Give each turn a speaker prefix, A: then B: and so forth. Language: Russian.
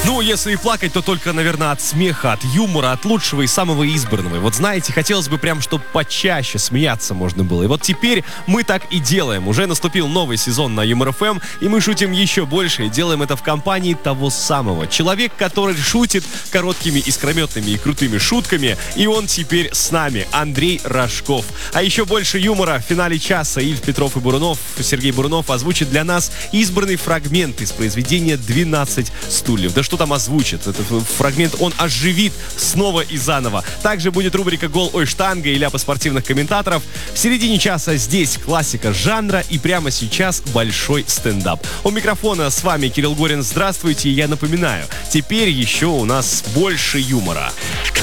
A: Ну, если и плакать, то только, наверное, от смеха, от юмора, от лучшего и самого избранного. И вот знаете, хотелось бы прям, чтобы почаще смеяться можно было. И вот теперь мы так и делаем. Уже наступил новый сезон на Юмор ФМ, и мы шутим еще больше, и делаем это в компании того самого. Человек, который шутит короткими, искрометными и крутыми шутками, и он теперь с нами, Андрей Рожков. А еще больше юмора в финале часа Ильф, Петров и Бурунов, Сергей Бурунов озвучит для нас избранный фрагмент из произведения «12 стульев». Да что там озвучит? Этот фрагмент он оживит снова и заново. Также будет рубрика «Гол, ой, штанга» и ляпы спортивных комментаторов. В середине часа здесь классика жанра, и прямо сейчас большой стендап. У микрофона с вами Кирилл Горин. Здравствуйте, и я напоминаю, теперь еще у нас больше юмора.